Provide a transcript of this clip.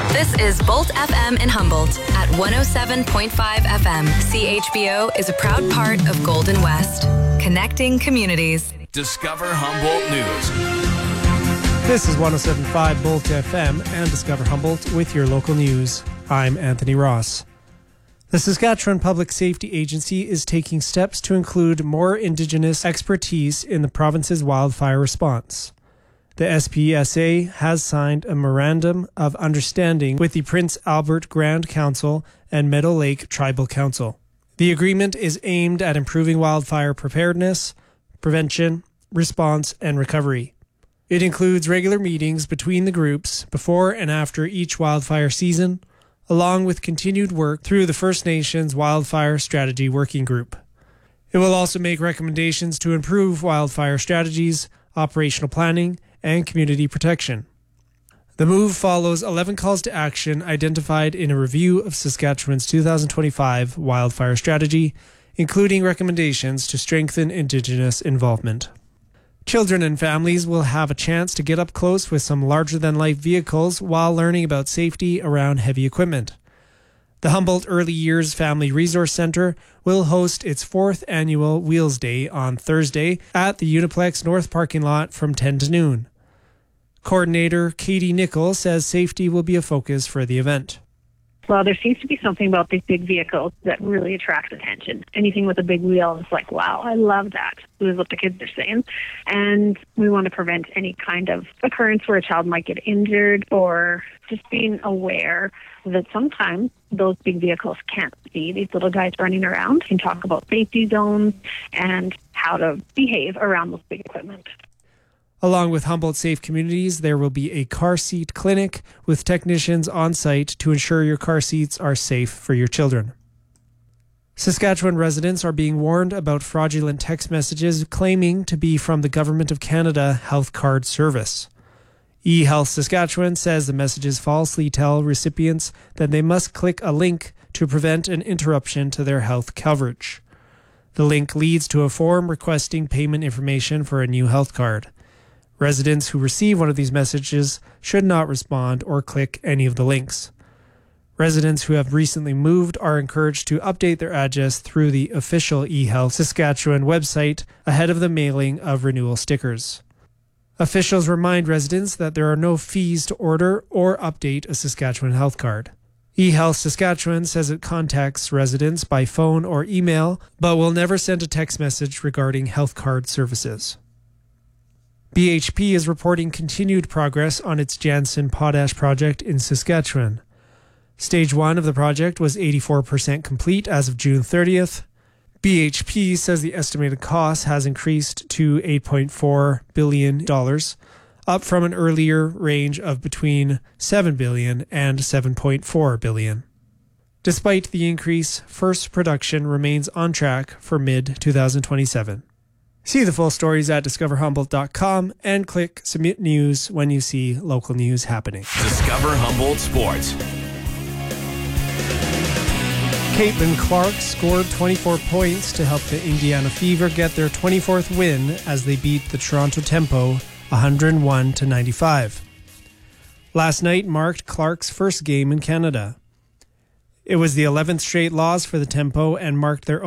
This is Bolt FM in Humboldt at 107.5 FM. CHBO is a proud part of Golden West, connecting communities. Discover Humboldt News. This is 107.5 Bolt FM and Discover Humboldt with your local news. I'm Anthony Ross. The Saskatchewan Public Safety Agency is taking steps to include more Indigenous expertise in the province's wildfire response. The SPSA has signed a Memorandum of Understanding with the Prince Albert Grand Council and Meadow Lake Tribal Council. The agreement is aimed at improving wildfire preparedness, prevention, response, and recovery. It includes regular meetings between the groups before and after each wildfire season, along with continued work through the First Nations Wildfire Strategy Working Group. It will also make recommendations to improve wildfire strategies, operational planning, and community protection. The move follows 11 calls to action identified in a review of Saskatchewan's 2025 wildfire strategy, including recommendations to strengthen Indigenous involvement. Children and families will have a chance to get up close with some larger-than-life vehicles while learning about safety around heavy equipment. The Humboldt Early Years Family Resource Centre will host its 4th annual Wheels Day on Thursday at the Uniplex North parking lot from 10 to noon. Coordinator Katie Nickel says safety will be a focus for the event. Well, there seems to be something about these big vehicles that really attracts attention. Anything with a big wheel is like, wow, I love that. This is what the kids are saying. And we want to prevent any kind of occurrence where a child might get injured, or just being aware that sometimes those big vehicles can't see these little guys running around. And talk about safety zones and how to behave around those big equipment. Along with Humboldt Safe Communities, there will be a car seat clinic with technicians on site to ensure your car seats are safe for your children. Saskatchewan residents are being warned about fraudulent text messages claiming to be from the Government of Canada Health Card Service. eHealth Saskatchewan says the messages falsely tell recipients that they must click a link to prevent an interruption to their health coverage. The link leads to a form requesting payment information for a new health card. Residents who receive one of these messages should not respond or click any of the links. Residents who have recently moved are encouraged to update their address through the official eHealth Saskatchewan website ahead of the mailing of renewal stickers. Officials remind residents that there are no fees to order or update a Saskatchewan health card. eHealth Saskatchewan says it contacts residents by phone or email, but will never send a text message regarding health card services. BHP is reporting continued progress on its Jansen Potash project in Saskatchewan. Stage 1 of the project was 84% complete as of June 30th. BHP says the estimated cost has increased to $8.4 billion, up from an earlier range of between $7 billion and $7.4 billion. Despite the increase, first production remains on track for mid-2027. See the full stories at discoverhumboldt.com and click Submit News when you see local news happening. Discover Humboldt Sports. Caitlin Clark scored 24 points to help the Indiana Fever get their 24th win as they beat the Toronto Tempo 101-95. Last night marked Clark's first game in Canada. It was the 11th straight loss for the Tempo and marked their